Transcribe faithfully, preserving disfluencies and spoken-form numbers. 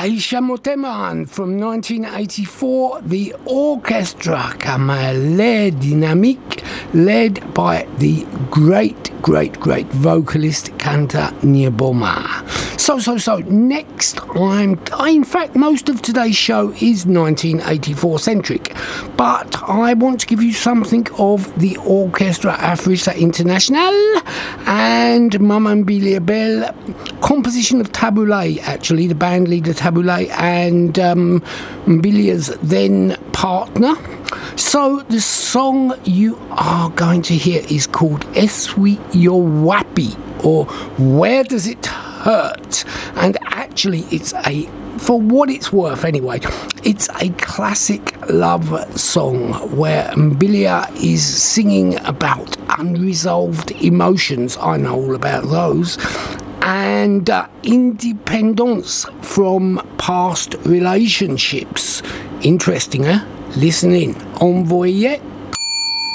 Aisha Moteman from nineteen eighty-four, the orchestra Kamale Dynamique, led by the great, great, great vocalist Kanta Nyeboma. So, so, so, next I'm, in fact, most of today's show is nineteen eighty-four centric, but I want to give you something of the Orchestra Africa Internationale and Mamambilia Bell, composition of Taboulé, actually, the band leader Taboulé and um, Mbilia's then partner. So the song you are going to hear is called Eswi Yowapi, or Where Does It Hurt? And actually it's a, for what it's worth anyway, it's a classic love song where Mbilia is singing about unresolved emotions. I know all about those. And uh, independence from past relationships. Interesting, eh? Listen in. Envoyé.